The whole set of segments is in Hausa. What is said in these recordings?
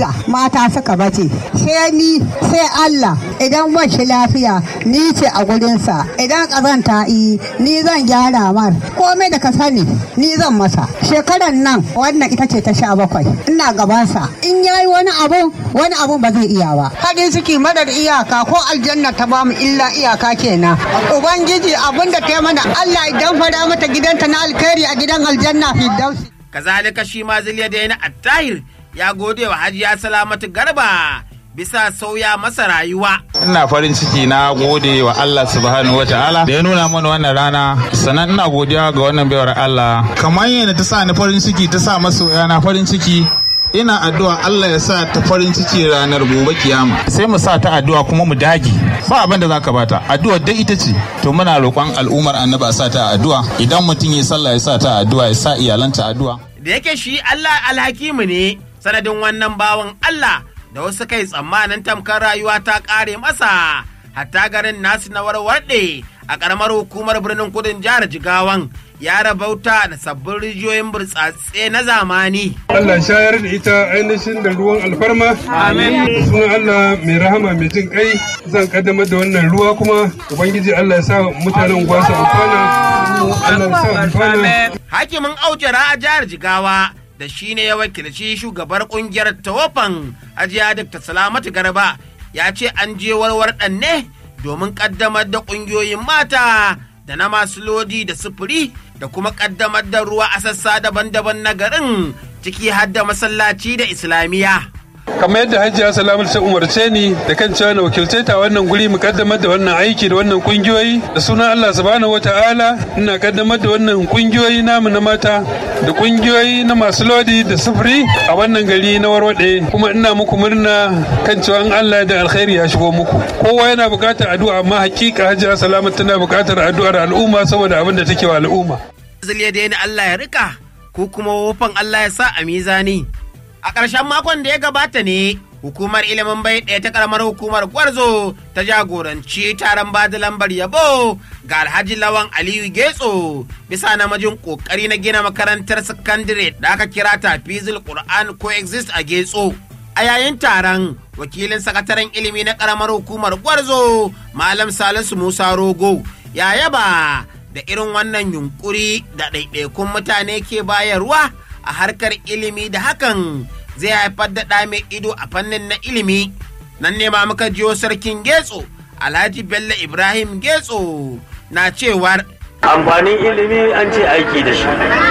canza mata suka bace sai ni sai Allah idan ban shi lafiya ni ce a gurinsa idan ƙazanta ni zan gyara mar komai da ka sani ni zan masa shekaran nan wannan ita ce ta 17 ina gabansa in yayi wani abun ba zai iya ba hadin ciki madar iyaka ko aljanna ta bamu illa iyaka kenan ubangiji abinda ta mana Allah idan fara mata gidanta na alkhairi a gidan aljanna firdausi kazalika shi ma Zuliyadaini Attahir ya gode wa Hajiya Salamatu Garba bisa sauya masa rayuwa. Ina farin ciki na gode wa Allah subhanahu wa ta'ala da ya nuna mana wannan rana, sannan ina godiya ga wannan baiwar Allah. Kamar yadda ta sa ni farin ciki ta sa masoya na farin ciki, ina addu'a Allah ya sa ta farin ciki ranar gobe kiyama. Sai mu sa ta addu'a kuma mu dage. Ba abin da zaka bata. Addu'a dai ita ce. To muna roƙon al'ummar Annabi a sa ta addu'a. Idan mutum ya sallah ya sa ta addu'a, ya sa iyalanta addu'a. Da yake shi Allah alhakimu ne, sanadin wannan bawan Allah da wasu kai tsammanin tamkar rayuwa ta ƙare masa, hatta garin nasu na warwarɗe a ƙaramar hukumar birnin kudin jihar Jigawan ya rabauta da sabbin rijiyoyin burtsatse na zamani. Allah shayar da ita ainihin da ruwan alfarma. Amin. Sunan Allah mai rahama mai jin kai zan kaddamar da wannan ruwa kuma Ubangiji Allah ya sa mutanen gwasa amfana. Allah ya sa amfana. Hakimin Aujara a jihar Jigawa da shi ne ya wakilci shugabar kungiyar Tawafan Hajiya Dr. Salamatu Garba ya ce an je warwar ne domin kaddamar da kungiyoyin mata da na masu lodi da sufuri da kuma kaddamar da ruwa a sassa daban-daban na garin ciki har da masallaci da islamiyya. Kamar yadda Hajiya Salamatu ta umarce ni da kan cewa na wakilce ta wannan guri mu kaddamar da wannan aiki da wannan kungiyoyi da sunan Allah subhanahu wataala ina kaddamar da wannan kungiyoyi namu na mata da kungiyoyi na masu lodi da sufuri a wannan gari na Warwade, kuma ina muku murna kan cewa Allah da alkhairi ya shigo muku. Kowa yana buƙatar addu'a, amma hakika Hajiya Salamatu tana buƙatar addu'ar al'umma saboda abin da take wa al'umma. Zuliyadaini Allah ya rika ko kuma wofan Allah ya sa a mizani. A ƙarshen makon da ya gabata ne, hukumar ilimin bai ɗaya ta ƙaramar hukumar Gwarzo ta jagoranci taron bada lambar yabo ga Alhaji Lawan Aliyu Getso bisa namijin ƙoƙari na gina makarantar sakandire da aka kira Tafizul Qur'an Coexist a Getso. A yayin taron, wakilin sakataren ilimi na ƙaramar hukumar Gwarzo, Malam Salisu Musa Rogo, ya yaba da irin wannan yunkuri da ɗaiɗaikun mutane ke bayarwa a harkar ilimi da hakan zai haifar da ɗa mai ido a fannin na ilimi. Nan ne ma muka jiyo sarkin Getso Alhaji Bello Ibrahim Getso na cewar amfanin ilimi an ce aiki da shi.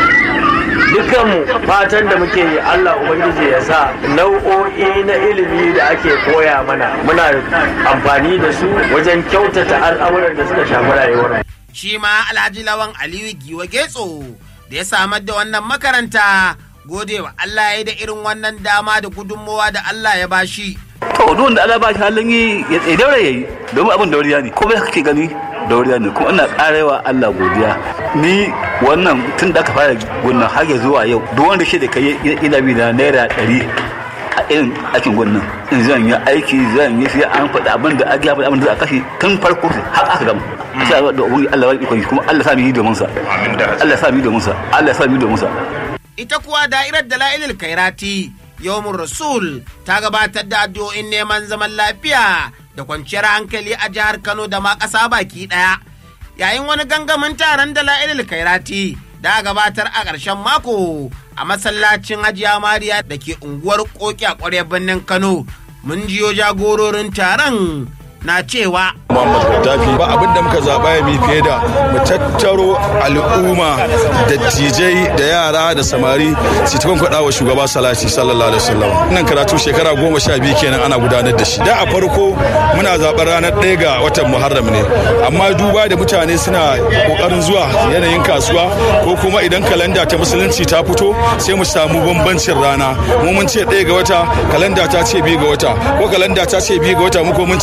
Dukanmu fatan da muke yi Allah Ubangiji ya sa nau'o'i na ilimi da ake koya mana muna amfani da su wajen kyautata al'amuran da suka shafi rayuwar. Shi ma Alhaji Lawan Aliyu Giwa Getso da ya samar da wannan makaranta gode wa Allah ya da irin wannan dama da gudunmowa da Allah ya bashi. To duk wanda Allah ba shi halin yi ya daure yayi domin abin dauriya ne, ko bai kake gani dauriya ne, kuma ina karewa Allah godiya. Ni wannan tun da aka fara gunnan har ya zuwa yau duk wanda shi da kai ina bi da naira 100 a irin aikin gunnan in zan yi aiki zan yi sai an faɗi abin da aka faɗi abin da aka kashe tun farko har aka gama. Sai da ubangi Allah ya iko kuma Allah sa mu yi domin sa. Allah sa mu yi domin sa. Allah sa mu yi domin sa. Ita kuwa da'irar Dalailul Khairati Yawmur Rasul ta gabatar da addu'o'in neman zaman lafiya da kwanciyar hankali a jihar Kano da ma ƙasa baki ɗaya. Yayin wani gangamin taron Dalailul Khairati da gabatar a ƙarshen mako a masallacin Hajiya Mariya da ke unguwar Koki a ƙwaryar birnin Kano, mun jiyo jagororin taron na cewa Muhammad Gaddafi ba abin da muka zaɓa ya mi fiye da mu tattaro al'umma da dattijai da yara da samari su ta kwankwaɗa wa shugaba salati sallallahu alaihi wasallam. Nan karatu shekara 12 kenan ana gudanar da shi. Da a farko muna zaɓar ranar 1 ga watan Muharram ne, amma duba da mutane suna ƙoƙarin zuwa yanayin kasuwa ko kuma idan kalanda ta musulunci ta fito sai mu samu bambancin rana. Mu mun ce 1 ga wata, kalanda ta ce 2 ga wata, ko kalanda ta ce 2 ga wata mu ko mun ce 1 ga wata.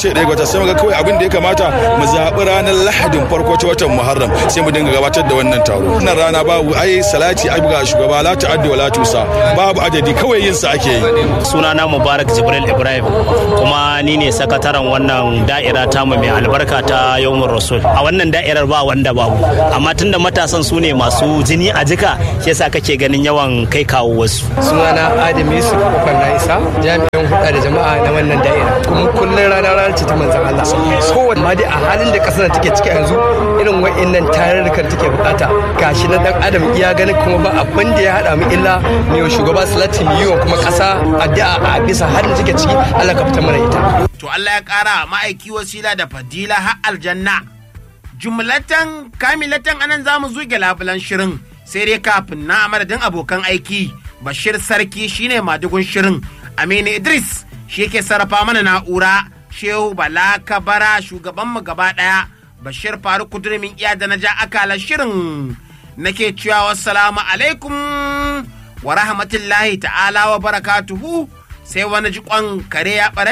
sai muga kawai abin da ya kamata mu zaɓi ranar Lahadin farko ta watan Muharram sai mu dinga gabatar da wannan taro. Wannan rana babu ai salati ai ga shugaba la ta'addu wa la tusa, babu adadi kawai yin sa ake yi. Sunana Mubarak Jibril Ibrahim kuma ni ne sakataren wannan da'ira tamu mai albarka ta Yawmur Rasul. A wannan da'irar ba wanda babu, amma tunda matasan su ne masu jini a jika shi yasa kake ganin yawan kai kawo wasu. Sunana Adam Yusuf Kofar na Isa, jami'in hulɗa da jama'a na wannan da'ira. Kuma kullum rana ce ta manzon Allah. Kowanne ma dai a halin da kasar take ciki yanzu irin wa'annan tarurrukan take bukata. Gashi na dan Adam iya ganin kuma ba abin da ya hada mu illa ne shugaba salati miliyon kuma kasa addu'a a bisa halin da take ciki Allah ka fita mana ita. To Allah ya kara ma'aiki wasila da fadila har aljanna. Jumlatan kamilatan anan zamu zuge labulan shirin sai dai kafin na madadin abokan aiki Bashir Sarki shine madugun shirin, Aminu Idris shi yake sarrafa mana na'ura, Shehu Bala Kabara shugaban mu gaba daya, Bashir Faruk Kudurmin iya da na ja akalar shirin nake cewa wassalamu alaikum wa rahmatullahi ta'ala wa barakatuhu sai wani jikon kare ya